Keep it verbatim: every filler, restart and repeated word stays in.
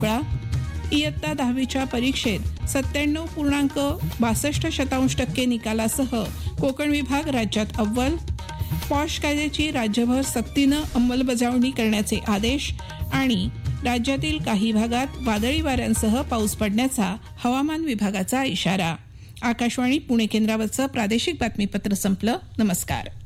मोकळा. इयत्ता दहावीच्या परीक्षेत सत्त्याण्णव पूर्णांक बासष्ट शतांश टक्के निकालासह कोकण विभाग राज्यात अव्वल. पॉश कायद्याची राज्यभर सक्तीनं अंमलबजावणी करण्याचे आदेश. आणि राज्यातील काही भागात वादळी वाऱ्यांसह पाऊस पडण्याचा हवामान विभागाचा इशारा. आकाशवाणी पुणे केंद्रावरचं प्रादेशिक बातमीपत्र संपलं. नमस्कार.